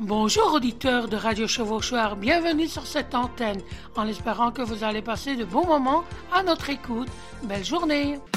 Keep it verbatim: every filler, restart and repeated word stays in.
Bonjour auditeurs de Radio Chevauchoir, bienvenue sur cette antenne, en espérant que vous allez passer de bons moments à notre écoute. Belle journée!